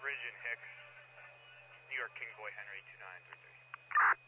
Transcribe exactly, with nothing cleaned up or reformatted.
Bridge in Hicks, New York King Boy Henry two nine three three.